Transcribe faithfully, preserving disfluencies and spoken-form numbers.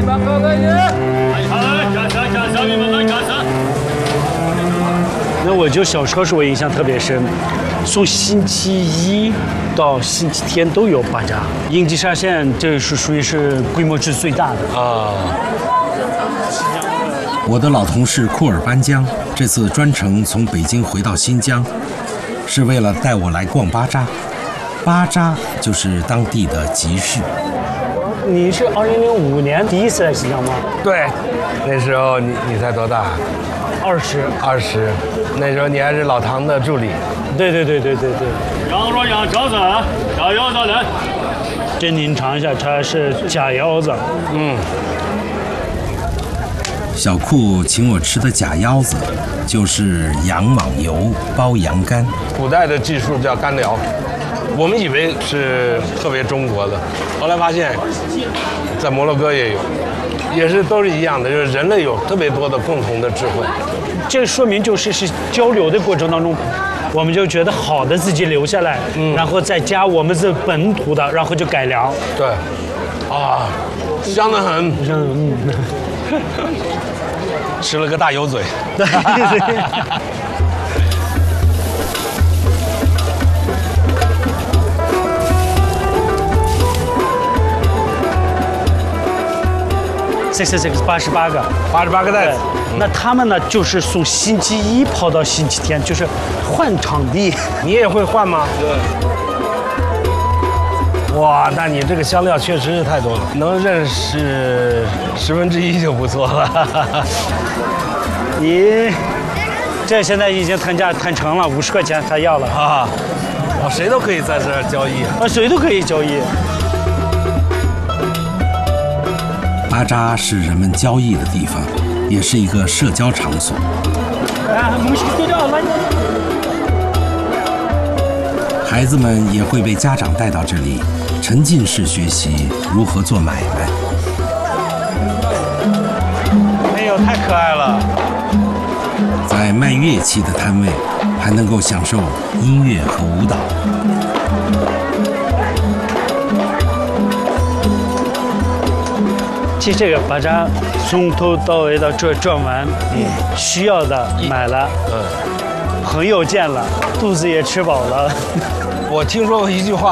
那我就小时候是我印象特别深，从星期一到星期天都有巴扎。英吉沙县这是属于是规模是最大的啊。 我的老同事库尔班江这次专程从北京回到新疆，是为了带我来逛巴扎。巴扎就是当地的集市。 你是二零零五年第一次来新疆吗？ 对，那时候你你才多大？ 二十。 二十，那时候你还是老唐的助理。 对对对对对对。 羊肉羊肘子，假腰子来。 给您尝一下，它是假腰子。 嗯。 小库请我吃的假腰子，就是羊网油包羊肝。 古代的技术叫干疗，我们以为是特别中国的，后来发现，在摩洛哥也有，也是都是一样的，就是人类有特别多的共同的智慧。 这说明就是是交流的过程当中，我们就觉得好的自己留下来，嗯、然后再加我们这本土的，然后就改良。 对，啊，香得很。 嗯。 吃了个大油嘴。 对。这是这个八十八个， 八十八个袋子。 那他们呢，就是从星期一跑到星期天，就是换场地。 你也会换吗？对。哇，那你这个香料确实是太多了，能认识十分之一就不错了。 你这现在已经谈价谈成了，五十块钱他要了啊！哦，谁都可以在这儿交易啊，谁都可以交易。 巴扎是人们交易的地方，也是一个社交场所。孩子们也会被家长带到这里，沉浸式学习如何做买卖。 哎呦，太可爱了！ 在卖乐器的摊位，还能够享受音乐和舞蹈。 其实这个巴扎从头到尾的转转完，嗯，需要的买了，嗯，朋友见了，肚子也吃饱了。 我听说过一句话。